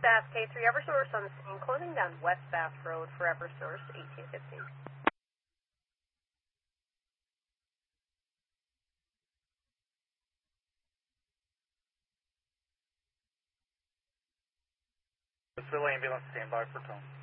Bass K3 Eversource on the scene, closing down West Bass Road for Eversource 1815. Facility ambulance standby for tone.